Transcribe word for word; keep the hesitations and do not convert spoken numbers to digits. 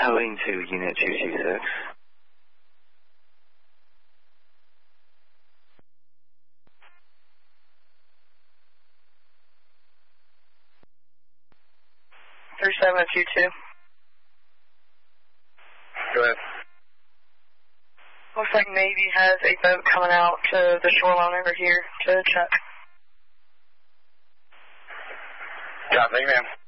towing to Unit two two six. three seven two two. Go ahead. Looks like Navy has a boat coming out to the shoreline over here to check. Yeah, thank you, ma'am.